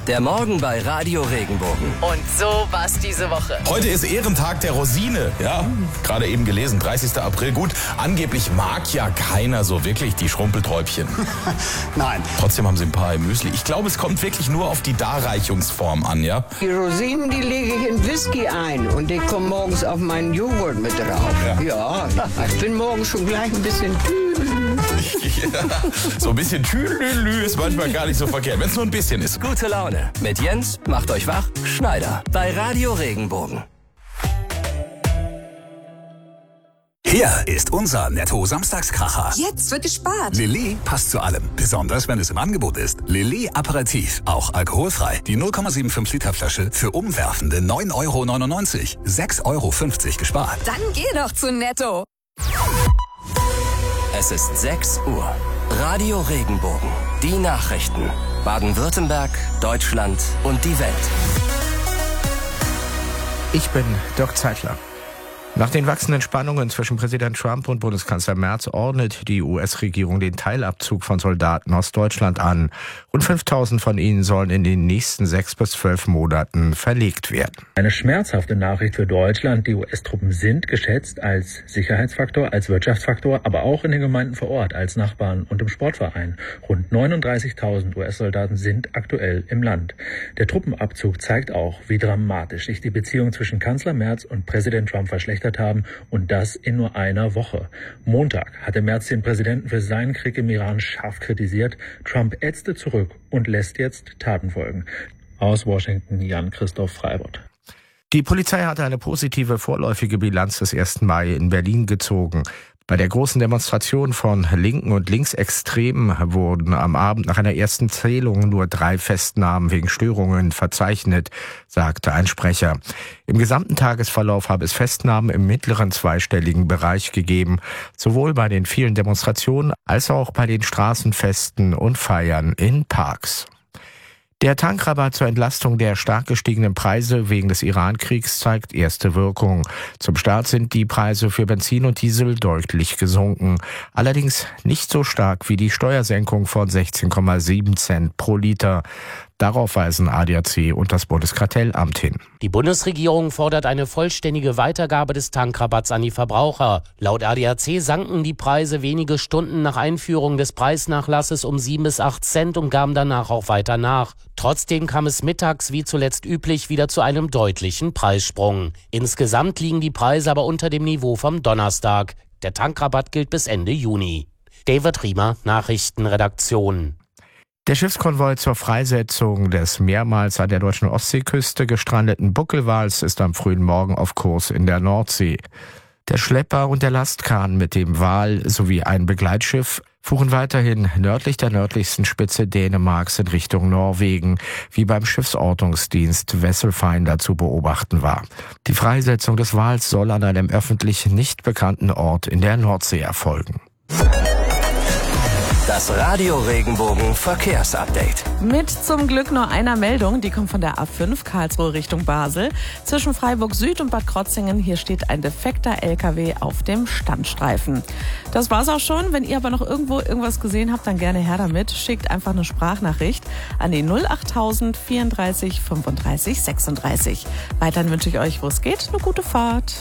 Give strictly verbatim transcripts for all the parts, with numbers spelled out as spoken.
Der Morgen bei Radio Regenbogen. Und so war's diese Woche. Heute ist Ehrentag der Rosine. Ja, gerade eben gelesen, dreißigster April. Gut, angeblich mag ja keiner so wirklich die Schrumpelträubchen. Nein. Trotzdem haben sie ein paar im Müsli. Ich glaube, es kommt wirklich nur auf die Darreichungsform an, ja? Die Rosinen, die lege ich in Whisky ein und die kommen morgens auf meinen Joghurt mit drauf. Ja. Ja, ich bin morgens schon gleich ein bisschen Ja, so ein bisschen Tüdelü ist manchmal gar nicht so verkehrt, wenn es nur ein bisschen ist. Gute Laune mit Jens, macht euch wach, Schneider bei Radio Regenbogen. Hier ist unser Netto-Samstagskracher. Jetzt wird gespart. Lilly passt zu allem, besonders wenn es im Angebot ist. Lilly Aperitif, auch alkoholfrei. Die null Komma fünfundsiebzig Liter Flasche für umwerfende neun Euro neunundneunzig. sechs Euro fünfzig gespart. Dann geh doch zu Netto. Es ist sechs Uhr. Radio Regenbogen. Die Nachrichten. Baden-Württemberg, Deutschland und die Welt. Ich bin Dirk Zeitler. Nach den wachsenden Spannungen zwischen Präsident Trump und Bundeskanzler Merz ordnet die U S-Regierung den Teilabzug von Soldaten aus Deutschland an. Rund fünftausend von ihnen sollen in den nächsten sechs bis zwölf Monaten verlegt werden. Eine schmerzhafte Nachricht für Deutschland. Die U S-Truppen sind geschätzt als Sicherheitsfaktor, als Wirtschaftsfaktor, aber auch in den Gemeinden vor Ort, als Nachbarn und im Sportverein. Rund neununddreißigtausend U S-Soldaten sind aktuell im Land. Der Truppenabzug zeigt auch, wie dramatisch sich die Beziehung zwischen Kanzler Merz und Präsident Trump verschlechtert haben, und das in nur einer Woche. Montag hatte Merz den Präsidenten für seinen Krieg im Iran scharf kritisiert. Trump ätzte zurück und lässt jetzt Taten folgen. Aus Washington, Jan-Christoph Freibott. Die Polizei hatte eine positive vorläufige Bilanz des ersten Mai in Berlin gezogen. Bei der großen Demonstration von Linken und Linksextremen wurden am Abend nach einer ersten Zählung nur drei Festnahmen wegen Störungen verzeichnet, sagte ein Sprecher. Im gesamten Tagesverlauf habe es Festnahmen im mittleren zweistelligen Bereich gegeben, sowohl bei den vielen Demonstrationen als auch bei den Straßenfesten und Feiern in Parks. Der Tankrabatt zur Entlastung der stark gestiegenen Preise wegen des Iran-Kriegs zeigt erste Wirkung. Zum Start sind die Preise für Benzin und Diesel deutlich gesunken. Allerdings nicht so stark wie die Steuersenkung von sechzehn Komma sieben Cent pro Liter. Darauf weisen A D A C und das Bundeskartellamt hin. Die Bundesregierung fordert eine vollständige Weitergabe des Tankrabatts an die Verbraucher. Laut A D A C sanken die Preise wenige Stunden nach Einführung des Preisnachlasses um sieben bis acht Cent und gaben danach auch weiter nach. Trotzdem kam es mittags wie zuletzt üblich wieder zu einem deutlichen Preissprung. Insgesamt liegen die Preise aber unter dem Niveau vom Donnerstag. Der Tankrabatt gilt bis Ende Juni. David Riemer, Nachrichtenredaktion. Der Schiffskonvoi zur Freisetzung des mehrmals an der deutschen Ostseeküste gestrandeten Buckelwals ist am frühen Morgen auf Kurs in der Nordsee. Der Schlepper und der Lastkahn mit dem Wal sowie ein Begleitschiff fuhren weiterhin nördlich der nördlichsten Spitze Dänemarks in Richtung Norwegen, wie beim Schiffsortungsdienst Wesselfinder zu beobachten war. Die Freisetzung des Wals soll an einem öffentlich nicht bekannten Ort in der Nordsee erfolgen. Das Radio Regenbogen Verkehrsupdate. Mit zum Glück nur einer Meldung, die kommt von der A fünf Karlsruhe Richtung Basel. Zwischen Freiburg Süd und Bad Krotzingen, hier steht ein defekter L K W auf dem Standstreifen. Das war's auch schon. Wenn ihr aber noch irgendwo irgendwas gesehen habt, dann gerne her damit. Schickt einfach eine Sprachnachricht an die null achttausend vierunddreißig fünfunddreißig sechsunddreißig. Weiterhin wünsche ich euch, wo es geht, eine gute Fahrt.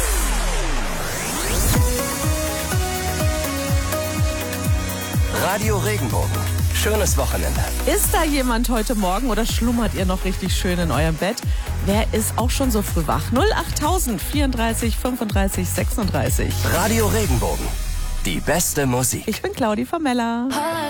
Radio Regenbogen. Schönes Wochenende. Ist da jemand heute Morgen oder schlummert ihr noch richtig schön in eurem Bett? Wer ist auch schon so früh wach? null achttausend vierunddreißig fünfunddreißig sechsunddreißig. Radio Regenbogen. Die beste Musik. Ich bin Claudi Vermeller.